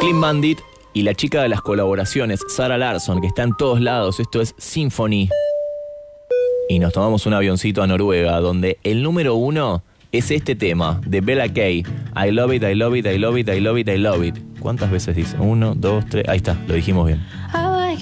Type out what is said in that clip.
Clean Bandit y la chica de las colaboraciones, Sarah Larsson, que está en todos lados. Esto es Symphony. Y nos tomamos un avioncito a Noruega, donde el número 1 es este tema de Bella Kay. I love it, I love it, I love it, I love it, I love it. ¿Cuántas veces dice? 1, 2, 3. Ahí está, lo dijimos bien.